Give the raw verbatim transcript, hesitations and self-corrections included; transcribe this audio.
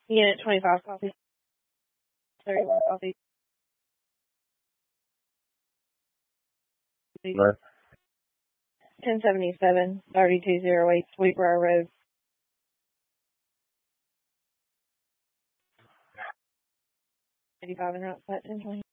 Unit twenty-five, copy. thirty-one, copy. Where? ten seventy-seven, thirty-two oh eight, Sweetbriar Road. eighty-five and route, ten twenty.